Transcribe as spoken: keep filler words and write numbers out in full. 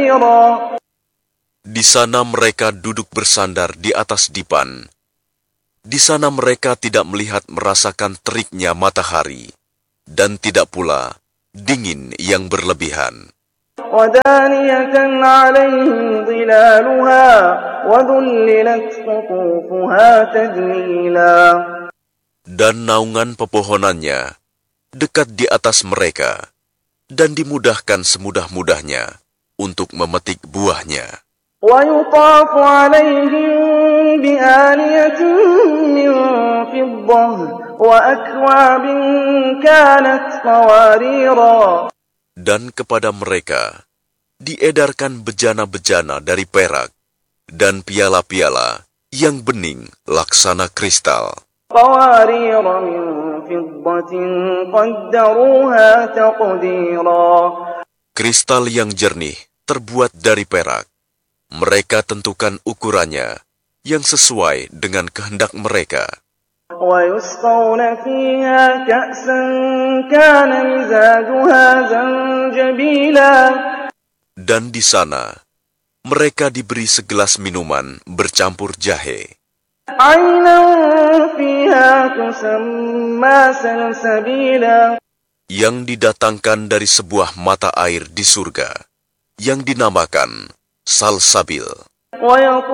Di sana mereka duduk bersandar di atas dipan. Di sana mereka tidak melihat merasakan teriknya matahari, dan tidak pula dingin yang berlebihan. وَدَانِيَةً عَلَيْهِمْ ظِلَالُهَا وَذُلِّلَتْ قُطُوفُهَا تَذْلِيلًا. Dan naungan pepohonannya dekat di atas mereka, dan dimudahkan semudah-mudahnya untuk memetik buahnya. وَيُطَافُ عَلَيْهِمْ بِآنِيَةٍ مِّن فِضَّةٍ وَأَكْوَابٍ كَانَتْ قَوَارِيرَا. Dan kepada mereka diedarkan bejana-bejana dari perak, dan piala-piala yang bening laksana kristal. قَوَارِيرَ مِن فِضَّةٍ قَدَّرُوهَا تَقْدِيرًا. Kristal yang jernih terbuat dari perak. Mereka tentukan ukurannya yang sesuai dengan kehendak mereka. وَيُسْقَوْنَ فِيهَا كَأْسًا كَانَ مِزَاجُهَا زَنجَبِيلًا. Dan di sana mereka diberi segelas minuman bercampur jahe, عَيْنًا فِيهَا تُسَمَّى سَلْسَبِيلًا. yang didatangkan dari sebuah mata air di surga, yang dinamakan Salsabil.